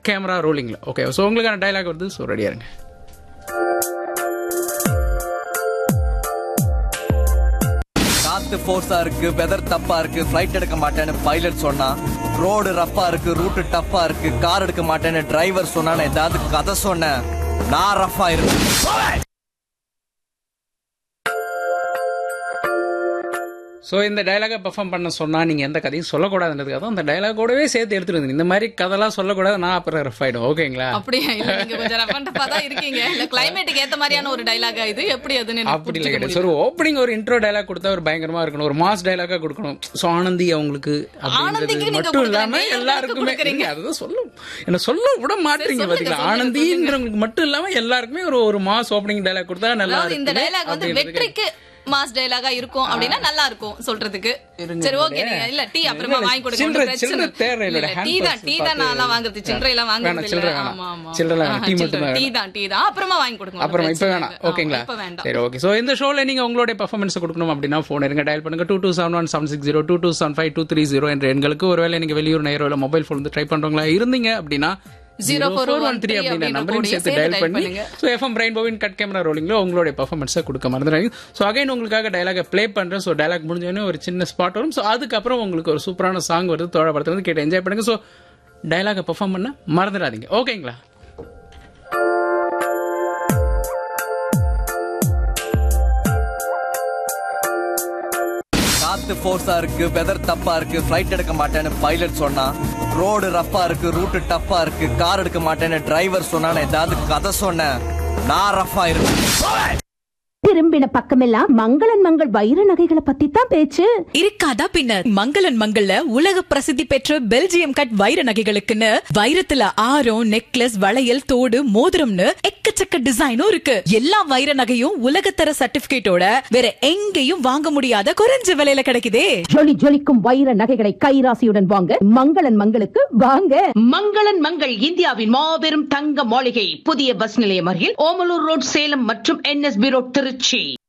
Camera ரோலிங்ல. Okay, so உங்களுக்கான dialogue வருது. So ரெடியா இருங்க. காத்து ஃபோர்ஸா இருக்கு, வெதர் தப்பா இருக்கு, ஃபிளைட் எடுக்க மாட்டேன்னு பைலட் சொன்னா, ரோடு ரஃப்பா இருக்கு, ரூட் டஃப்பா இருக்கு, கார் எடுக்க மாட்டேன்னு டிரைவர் சொன்னா, ஏதாவது கதை சொன்னேன், நான் ரஃப்பா இருக்கு. ஸோ இந்த டைலாகை பெர்ஃபார்ம் பண்ண சொன்னால் நீங்கள் எந்த கதையும் சொல்லக்கூடாதுன்றதுக்காக தான் அந்த டைலாகோடவே சேர்த்து எடுத்துட்டு வந்து இந்த மாதிரி கதைலாம் சொல்லக்கூடாது, நான் அப்புறம் ரஃப் ஆகிடும். ஓகேங்களா? அப்படியே இல்லை, நீங்கள் கொஞ்சம் ரஃப் அண்ட் டஃப்பாக தான் இருக்கீங்க. இல்லை கிளைமேட்டுக்கு ஏற்ற மாதிரியான ஒரு டைலாகா இது, எப்படி அதுன்னு அப்படி இல்லை கிடையாது. ஒரு ஓப்பனிங் ஒரு இன்ட்ரோ டைலாக் கொடுத்தா ஒரு பயங்கரமாக இருக்கணும், ஒரு மாஸ் டைலாக்காக கொடுக்கணும். ஸோ ஆனந்தி அவங்களுக்கு அப்படின்றது மட்டும் இல்லாமல் எல்லாருக்குமே அதுதான் சொல்லும், என்ன சொல்ல விட மாட்டீங்க பார்த்தீங்களா? ஆனந்தின்றவங்களுக்கு மட்டும் இல்லாமல் எல்லாருக்குமே ஒரு மாஸ் ஓப்பனிங் டைலாக் கொடுத்தா நல்லா இருக்கும். இந்த டைலாக் வந்து வெற்றிக்கு மாஸ் டயலாகா இருக்கும் அப்படின்னா நல்லா இருக்கும் சொல்றதுக்கு. சரி ஓகே, இல்ல டீ அப்புறமா வாங்கி கொடுங்க. டீ தான் நான் வாங்குறது, சில்லறை எல்லாம் வாங்குறது இல்ல. ஆமா ஆமா, டீ தான் அப்புறமா வாங்கி கொடுங்க. அப்புறமா இப்ப வேணாம். ஓகேங்களா? சரி ஓகே. சோ இந்த ஷோல நீங்க உங்களுடைய பெர்ஃபார்மன்ஸ் கொடுக்கணும் அப்படின்னா போன் இருங்க, டயல் பண்ணுங்க 227176 2275 என்ற எண்களுக்கு. ஒருவேளை நீங்க வெளியூர் நேரோ இல்ல மொபைல் போன் ட்ரை பண்றவங்களா இருந்தீங்க அப்படின்னா 0413 அப்படின்ற நம்பரையும் சேர்த்து டயல் பண்ணி ஸோ எஃப்எம் ரெயின்போவின் கட் கேமரா ரோலிங்ல உங்களுடைய பெர்ஃபார்மன்ஸை கொடுக்க மறந்துடாதீங்க. ஸோ அகைன் உங்களுக்காக டைலாக ப்ளே பண்றேன். ஸோ டைலாக் முடிஞ்சோடனே ஒரு சின்ன ஸ்பாட் வரும். ஸோ அதுக்கப்புறம் உங்களுக்கு ஒரு சூப்பரான சாங் வருது, தோழ படத்துல வந்து கேட்டு என்ஜாய் பண்ணுங்க. ஸோ டைலாக பெர்ஃபார்ம் பண்ண மறந்துடாதீங்க. ஓகேங்களா? காத்து ஃபோர்ஸா இருக்கு, வெதர் தப்பா இருக்கு, ஃபிளைட் எடுக்க மாட்டேன்னு பைலட் சொன்னா, ரோடு ரஃப்பா இருக்கு, ரூட் டஃப்பா இருக்கு, கார் எடுக்க மாட்டேன்னு டிரைவர் சொன்னா, ஏதாவது கதை சொன்னேன், நான் ரஃப்பா இருக்கு. திரும்பின பக்கமெல்லாம் மங்களன் மங்கள் வைர நகைகளை பத்தி தான் பேச்சு. இருக்காதா பின்னர், மங்களன் மங்கள்ல உலக பிரசித்தி பெற்ற பெல்ஜியம் கட் வைர நகைகளுக்குன்னு வைரத்துல ஆரம், நெக்லஸ், வளையல், தோடு, மோதிரம்னு எக்கச்சக்க டிசைனும் இருக்கு. எல்லா வைர நகையும் உலகத்தர சர்டிபிகேட்டோட வேற எங்கேயும் வாங்க முடியாத குறைஞ்ச விலையில கிடைக்குதே. ஜொலி ஜொலிக்கும் வைர நகைகளை கைராசியுடன் வாங்க மங்களன் மங்களுக்கு வாங்க. மங்களன் மங்கள் இந்தியாவின் மாபெரும் தங்க மாளிகை, புதிய பஸ் நிலையம் அருகில் ஓமலூர் ரோட், சேலம் மற்றும் NSB ரோட், திருச்சி.